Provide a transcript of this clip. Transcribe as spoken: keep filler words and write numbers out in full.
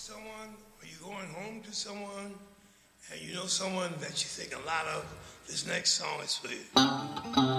someone, or you're going home to someone, and you know someone that you think a lot of, this next song is for you.